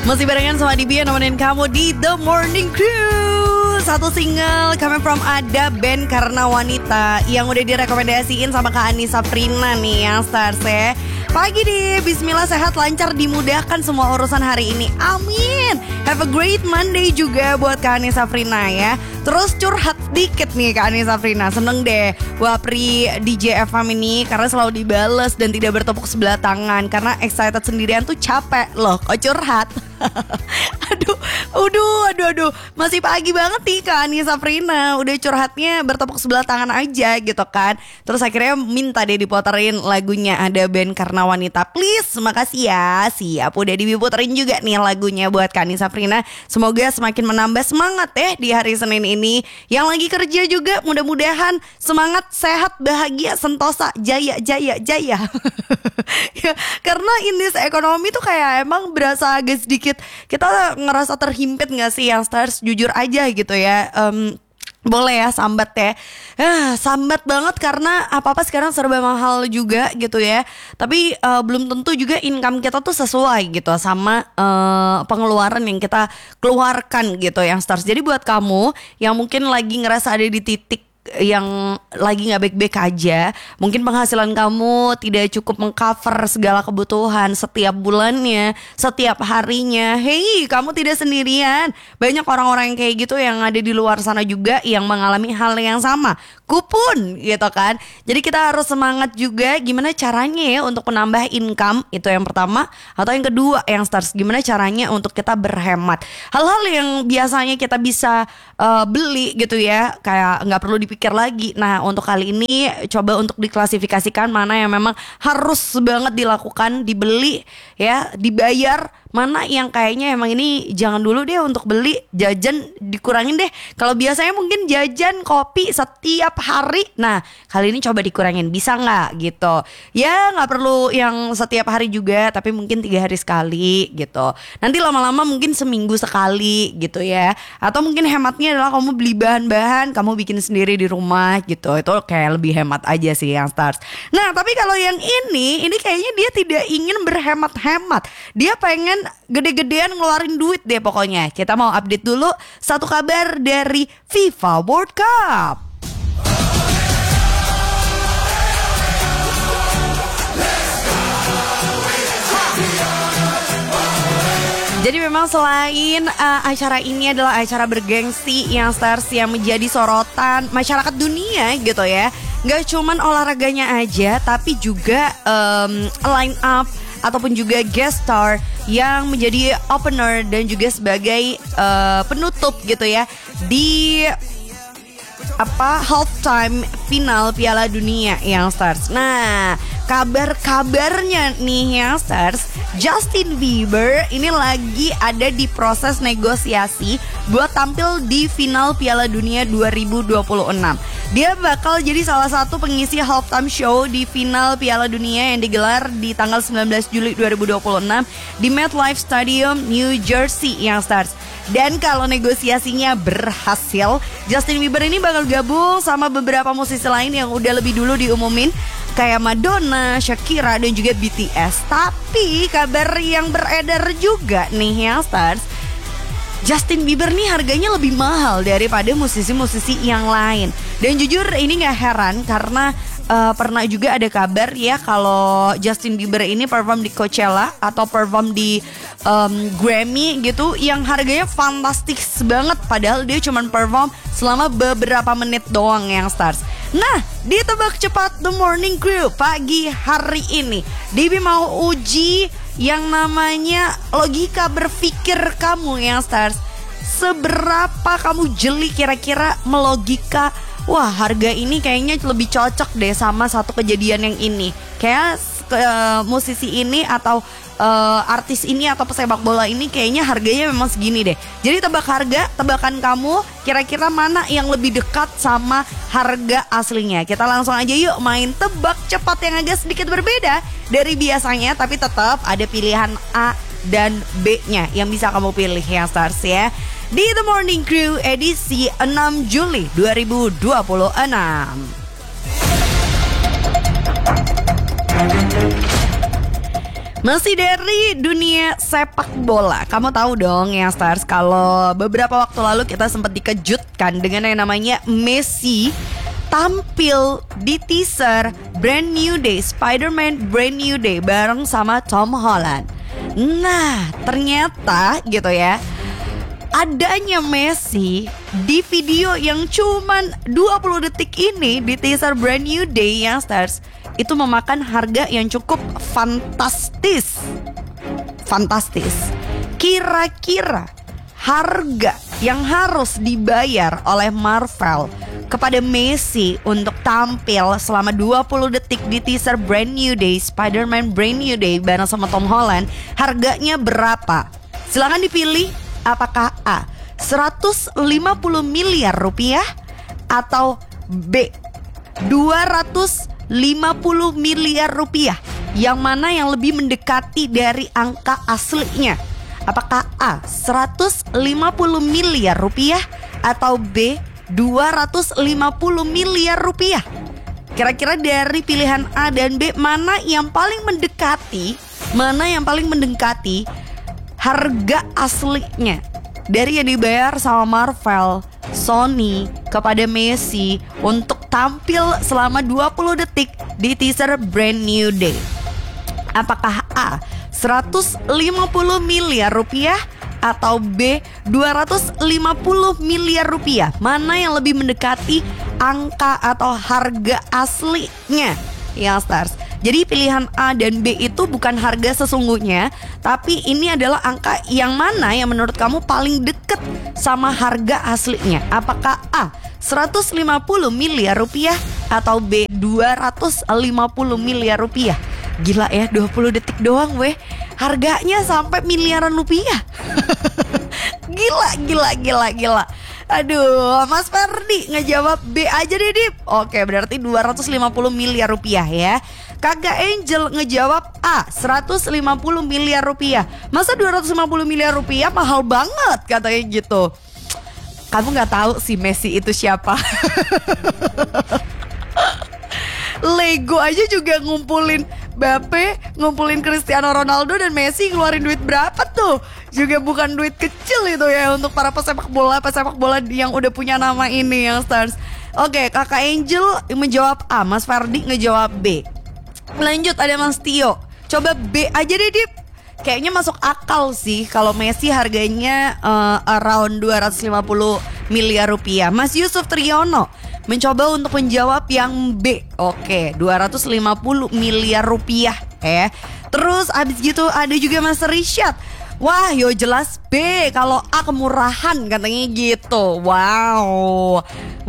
Masih barengan sama Dibi yang nemenin kamu di The Morning Crew. Satu single coming from Ada Band Karena Wanita yang udah direkomendasiin sama Kak Anissa Frina nih yang stars ya. Pagi deh, bismillah, sehat, lancar, dimudahkan semua urusan hari ini. Amin. Have a great Monday juga buat Kak Anissa Frina ya. Terus curhat dikit nih Kak Anissa Frina. Seneng deh Wapri DJ FM ini karena selalu dibales dan tidak bertepuk sebelah tangan. Karena excited sendirian tuh capek loh kok curhat. Aduh. Masih pagi banget nih Kak Anissa Frina. Udah curhatnya bertepuk sebelah tangan aja gitu kan. Terus akhirnya minta deh diputerin lagunya Ada Band Karena Wanita. Please, makasih ya. Siap, udah diputerin juga nih lagunya buat Kak Anissa Frina. Semoga semakin menambah semangat ya di hari Senin ini. Yang lagi kerja juga mudah-mudahan semangat, sehat, bahagia, sentosa, jaya. Ya, karena indeks ekonomi tuh kayak emang berasa agak sedikit kita ngerasa terhimpit gak sih yang stars, jujur aja gitu ya. Boleh ya sambat ya. Sambat banget karena apa-apa sekarang serba mahal juga gitu ya. Tapi belum tentu juga income kita tuh sesuai gitu sama pengeluaran yang kita keluarkan gitu yang stars. Jadi buat kamu yang mungkin lagi ngerasa ada di titik yang lagi gak baik-baik aja, mungkin penghasilan kamu tidak cukup mengcover segala kebutuhan setiap bulannya, setiap harinya. Hey, kamu tidak sendirian. Banyak orang-orang yang kayak gitu yang ada di luar sana juga yang mengalami hal yang sama. Kupun gitu kan. Jadi kita harus semangat juga. Gimana caranya ya untuk menambah income, itu yang pertama. Atau yang kedua yang stars, gimana caranya untuk kita berhemat. Hal-hal yang biasanya kita bisa beli gitu ya, kayak gak perlu dipikir lagi. Nah untuk kali ini coba untuk diklasifikasikan mana yang memang harus banget dilakukan, dibeli ya, dibayar. Mana yang kayaknya emang ini jangan dulu deh untuk beli. Jajan dikurangin deh. Kalau biasanya mungkin jajan kopi setiap hari, nah kali ini coba dikurangin, bisa gak gitu. Ya gak perlu yang setiap hari juga, tapi mungkin 3 hari sekali gitu. Nanti lama-lama mungkin seminggu sekali gitu ya. Atau mungkin hematnya adalah kamu beli bahan-bahan, kamu bikin sendiri di rumah gitu. Itu kayak lebih hemat aja sih yang stars. Nah tapi kalau yang ini kayaknya dia tidak ingin berhemat-hemat. Dia pengen gede-gedean ngeluarin duit deh pokoknya. Kita mau update dulu satu kabar dari FIFA World Cup. Jadi memang selain acara ini adalah acara bergengsi yang stars yang menjadi sorotan masyarakat dunia gitu ya. Gak cuman olahraganya aja, tapi juga line up ataupun juga guest star yang menjadi opener dan juga sebagai penutup gitu ya di halftime final Piala Dunia yang stars. Nah, kabarnya nih yang stars, Justin Bieber ini lagi ada di proses negosiasi buat tampil di final Piala Dunia 2026. Dia bakal jadi salah satu pengisi halftime show di final Piala Dunia yang digelar di tanggal 19 Juli 2026 di MetLife Stadium, New Jersey yang stars. Dan kalau negosiasinya berhasil, Justin Bieber ini bakal gabung sama beberapa musisi lain yang udah lebih dulu diumumin, kayak Madonna, Shakira, dan juga BTS. Tapi kabar yang beredar juga nih yang stars, Justin Bieber nih harganya lebih mahal daripada musisi-musisi yang lain. Dan jujur ini gak heran karena pernah juga ada kabar ya kalau Justin Bieber ini perform di Coachella atau perform di Grammy gitu yang harganya fantastis banget, padahal dia cuma perform selama beberapa menit doang yang stars. Nah, ditebak cepat The Morning Crew pagi hari ini, Dibi mau uji yang namanya logika berpikir kamu yang stars. Seberapa kamu jeli kira-kira melogika, wah harga ini kayaknya lebih cocok deh sama satu kejadian yang ini. Kayak musisi ini atau artis ini atau pesepak bola ini kayaknya harganya memang segini deh. Jadi tebak harga, tebakan kamu kira-kira mana yang lebih dekat sama harga aslinya. Kita langsung aja yuk main tebak cepat yang agak sedikit berbeda dari biasanya, tapi tetap ada pilihan A dan B-nya yang bisa kamu pilih yang stars ya. Di The Morning Crew edisi 6 Juli 2026. Masih dari dunia sepak bola. Kamu tahu dong ya Stars, kalau beberapa waktu lalu kita sempat dikejutkan dengan yang namanya Messi tampil di teaser Brand New Day, Spider-Man Brand New Day bareng sama Tom Holland. Nah, ternyata gitu ya, adanya Messi di video yang cuman 20 detik ini di teaser Brand New Day yang Stars, itu memakan harga yang cukup fantastis. Kira-kira harga yang harus dibayar oleh Marvel kepada Messi untuk tampil selama 20 detik di teaser Brand New Day, Spider-Man Brand New Day bareng sama Tom Holland, harganya berapa? Silakan dipilih. Apakah A, 150 miliar rupiah, atau B, 250 miliar rupiah? Yang mana yang lebih mendekati dari angka aslinya? Apakah A, 150 miliar rupiah, atau B, 250 miliar rupiah? Kira-kira dari pilihan A dan B, mana yang paling mendekati? Mana yang paling mendekati harga aslinya dari yang dibayar sama Marvel, Sony kepada Messi untuk tampil selama 20 detik di teaser Brand New Day? Apakah A, 150 miliar rupiah, atau B, 250 miliar rupiah? Mana yang lebih mendekati angka atau harga aslinya ya Stars? Jadi pilihan A dan B itu bukan harga sesungguhnya, tapi ini adalah angka yang mana yang menurut kamu paling deket sama harga aslinya. Apakah A, 150 miliar rupiah, atau B, 250 miliar rupiah? Gila ya, 20 detik doang weh, harganya sampai miliaran rupiah. Gila. Aduh, Mas Ferdi ngejawab B aja deh, Dip. Oke, berarti 250 miliar rupiah ya. Kakak Angel ngejawab A, 150 miliar rupiah. Masa 250 miliar rupiah mahal banget katanya gitu. Kamu gak tahu sih Messi itu siapa. Lego aja juga ngumpulin Mbappe, ngumpulin Cristiano Ronaldo dan Messi, ngeluarin duit berapa tuh? Juga bukan duit kecil itu ya untuk para pesepak bola yang udah punya nama ini yang Stars. Oke, Kakak Angel menjawab A, Mas Fardi ngejawab B. Lanjut ada Mas Tio, coba B aja deh Dip. Kayaknya masuk akal sih kalau Messi harganya around 250 miliar rupiah. Mas Yusuf Triyono mencoba untuk menjawab yang B. Oke, 250 miliar rupiah ya. Terus abis gitu ada juga Mas Rishad. Wah, yo jelas B, kalau A kemurahan katanya gitu. Wow.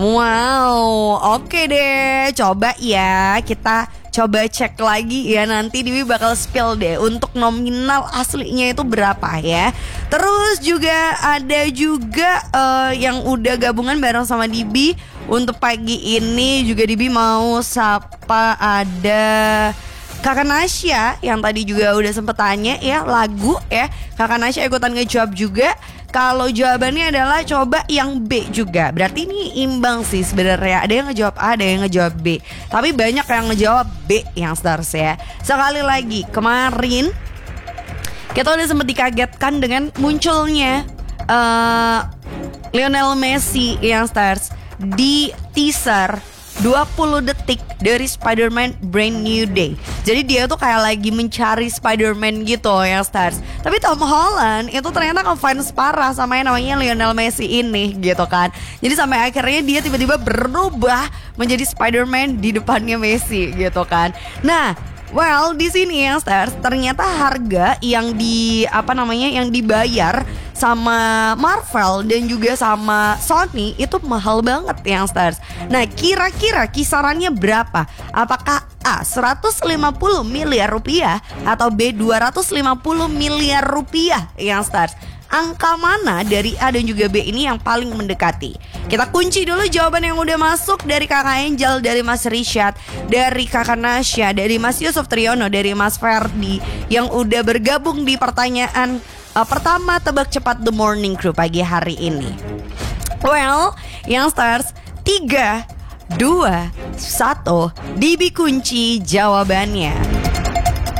Oke deh, coba ya kita coba cek lagi ya, nanti Dibi bakal spill deh untuk nominal aslinya itu berapa ya. Terus juga ada juga yang udah gabungan bareng sama Dibi untuk pagi ini juga. Dibi mau sapa ada Kakak Nasya yang tadi juga udah sempet tanya ya lagu ya. Kakak Nasya ikutan ngejawab juga. Kalau jawabannya adalah coba yang B juga. Berarti ini imbang sih sebenarnya. Ada yang ngejawab A, ada yang ngejawab B. Tapi banyak yang ngejawab B yang Stars ya. Sekali lagi, kemarin kita udah sempat dikagetkan dengan munculnya Lionel Messi yang Stars di teaser 20 detik dari Spider-Man Brand New Day. Jadi dia tuh kayak lagi mencari Spider-Man gitu ya Stars. Tapi Tom Holland itu ternyata ngefans parah sama yang namanya Lionel Messi ini gitu kan. Jadi sampai akhirnya dia tiba-tiba berubah menjadi Spider-Man di depannya Messi gitu kan. Nah, well, di sini ya Stars, ternyata harga yang yang dibayar sama Marvel dan juga sama Sony itu mahal banget yang Stars. Nah, kira-kira kisarannya berapa? Apakah A, 150 miliar rupiah, atau B, 250 miliar rupiah yang Stars? Angka mana dari A dan juga B ini yang paling mendekati? Kita kunci dulu jawaban yang udah masuk dari Kakak Angel, dari Mas Rishad, dari Kakak Nasya, dari Mas Yusuf Triyono, dari Mas Ferdi yang udah bergabung di pertanyaan pertama tebak cepat The Morning Crew pagi hari ini. Well, yang Stars 3, 2, 1 Dibi kunci jawabannya.